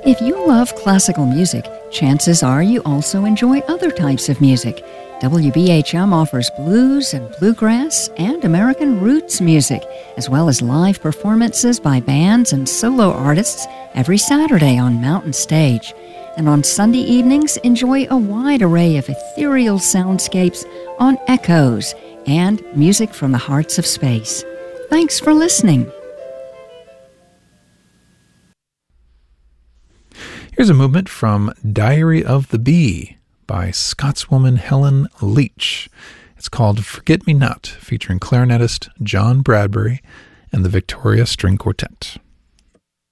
If you love classical music, chances are you also enjoy other types of music. WBHM offers blues and bluegrass and American roots music, as well as live performances by bands and solo artists every Saturday on Mountain Stage. And on Sunday evenings, enjoy a wide array of ethereal soundscapes on Echoes and music from the hearts of space. Thanks for listening. Here's a movement from Diary of the Bee by Scotswoman Helen Leach. It's called Forget Me Not, featuring clarinetist John Bradbury and the Victoria String Quartet.